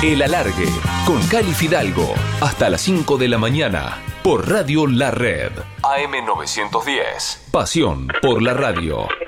El Alargue, con Cali Fidalgo, hasta las 5 de la mañana, por Radio La Red. AM 910. Pasión por la radio.